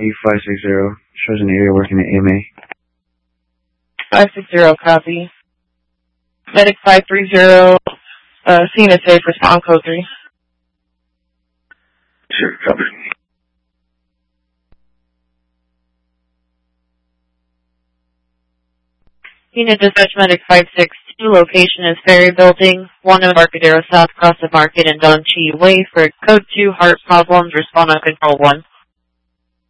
560. Shows an area working at AMA. 560, copy. Medic 530, scene is safe, respond code 3. Sure, copy. Unit dispatch medic 562, location is Ferry Building, 1 Embarcadero South, across the market in Don Chi Way for code 2 heart problems, respond on control 1.